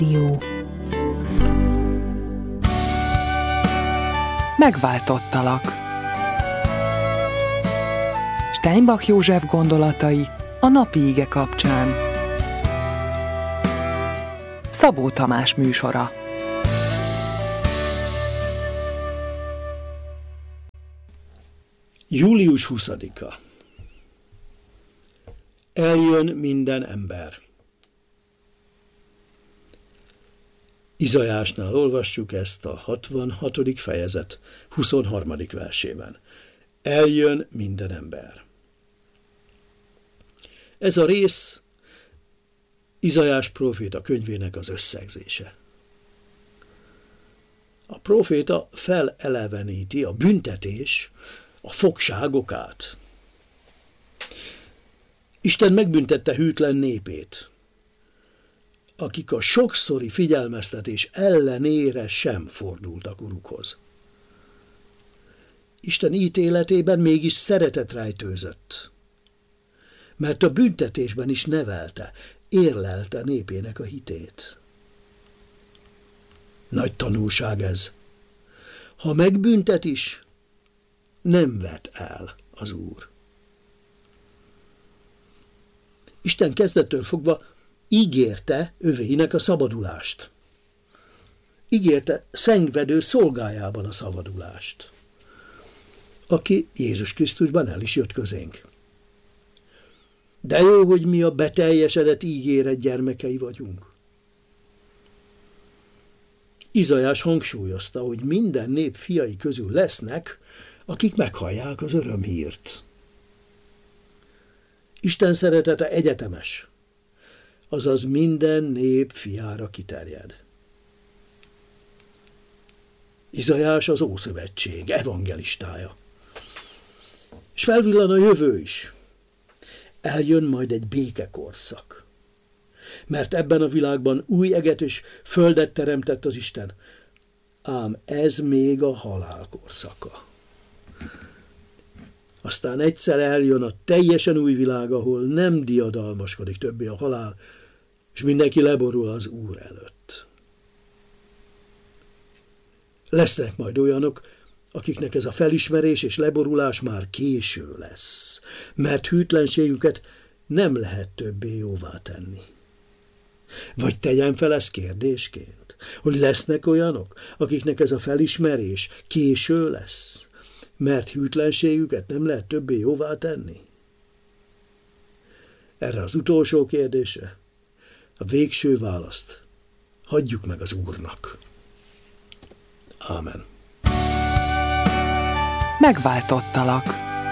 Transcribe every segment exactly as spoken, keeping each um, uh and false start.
Jó. Megváltottalak. Steinbach József gondolatai a napi ige kapcsán. Szabó Tamás műsora. július huszadika. Eljön minden ember. Izaiásnál olvassuk ezt a hatvanhatodik fejezet huszonharmadik versében. Eljön minden ember. Ez a rész Izaiás próféta könyvének az összegzése. A próféta feleleveníti a büntetés, a fogság okát. Isten megbüntette hűtlen népét, akik a sokszori figyelmeztetés ellenére sem fordultak Urukhoz. Isten ítéletében mégis szeretet rejtőzött, mert a büntetésben is nevelte, érlelte népének a hitét. Nagy tanulság ez. Ha megbüntet is, nem vet el az Úr. Isten kezdettől fogva ígérte övéinek a szabadulást. Ígérte szenvedő szolgájában a szabadulást, aki Jézus Krisztusban el is jött közénk. De jó, hogy mi a beteljesedett ígéret gyermekei vagyunk. Izaiás hangsúlyozta, hogy minden nép fiai közül lesznek, akik meghallják az örömhírt. Isten szeretete egyetemes, azaz minden nép fiára kiterjed. Izaiás az Ószövetség evangelistája. És felvillan a jövő is. Eljön majd egy békekorszak. Mert ebben a világban új eget és földet teremtett az Isten. Ám ez még a halál korszaka. Aztán egyszer eljön a teljesen új világ, ahol nem diadalmaskodik többé a halál, és mindenki leborul az Úr előtt. Lesznek majd olyanok, akiknek ez a felismerés és leborulás már késő lesz, mert hűtlenségüket nem lehet többé jóvá tenni. Vagy tegyen fel ezt kérdésként, hogy lesznek olyanok, akiknek ez a felismerés késő lesz, mert hűtlenségüket nem lehet többé jóvá tenni? Erre az utolsó kérdésre a végső választ hagyjuk meg az Úrnak. Ámen. Megváltottalak.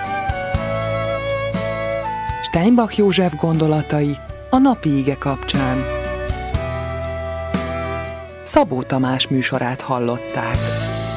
Steinbach József gondolatai a napi ige kapcsán. Szabó Tamás műsorát hallották.